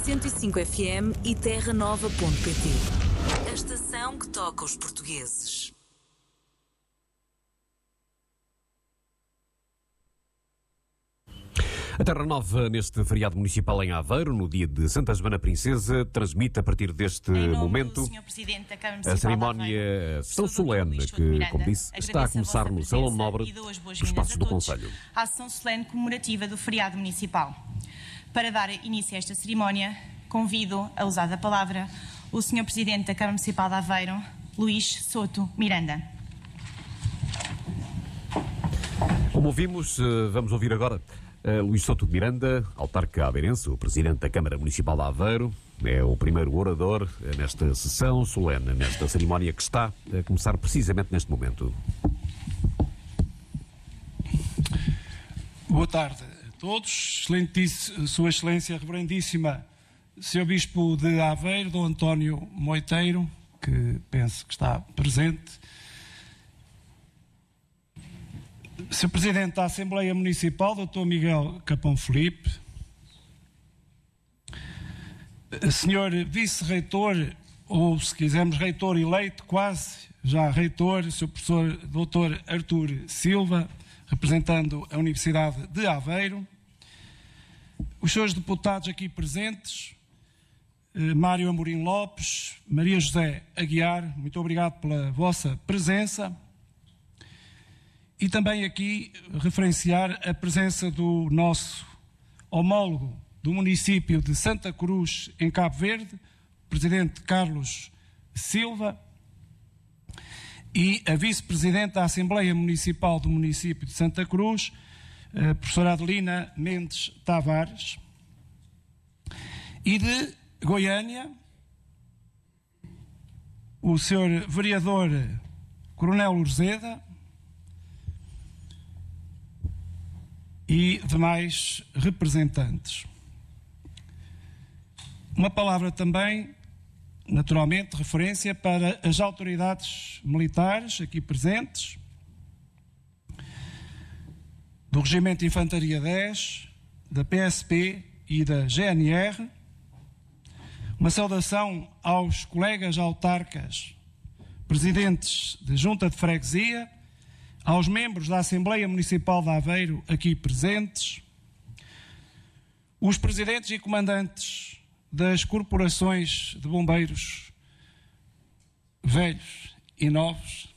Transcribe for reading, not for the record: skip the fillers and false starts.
105 FM e terranova.pt. A estação que toca os portugueses. A Terra Nova, neste feriado municipal em Aveiro, no dia de Santa Joana Princesa, transmite a partir deste momento a cerimónia tão solene que, como disse, está a começar no Salão Nobre dos Espaços do Concelho. À sessão solene comemorativa do feriado municipal. Para dar início a esta cerimónia, convido a usar a palavra o Sr. Presidente da Câmara Municipal de Aveiro, Luís Souto Miranda. Como ouvimos, vamos ouvir agora Luís Souto de Miranda, autarca aveirense, o Presidente da Câmara Municipal de Aveiro, é o primeiro orador nesta sessão solene, nesta cerimónia que está a começar precisamente neste momento. Boa tarde a todos. Sua Excelência Reverendíssima Sr. Bispo de Aveiro, Dom António Moiteiro, que penso que está presente. Sr. Presidente da Assembleia Municipal, Dr. Miguel Capão Filipe, Sr. Vice-Reitor, ou se quisermos Reitor eleito, quase já Reitor, Sr. Professor Dr. Artur Silva, representando a Universidade de Aveiro, os senhores deputados aqui presentes, Mário Amorim Lopes, Maria José Aguiar, muito obrigado pela vossa presença. E também aqui referenciar a presença do nosso homólogo do município de Santa Cruz, em Cabo Verde, o Presidente Carlos Silva, e a Vice-Presidente da Assembleia Municipal do município de Santa Cruz, a professora Adelina Mendes Tavares, e de Goiânia, o Sr. Vereador Coronel Urzeda, e demais representantes. Uma palavra também, naturalmente, de referência para as autoridades militares aqui presentes, do Regimento de Infantaria 10, da PSP e da GNR. Uma saudação aos colegas autarcas, presidentes de Junta de Freguesia, aos membros da Assembleia Municipal de Aveiro aqui presentes, os presidentes e comandantes das corporações de bombeiros velhos e novos,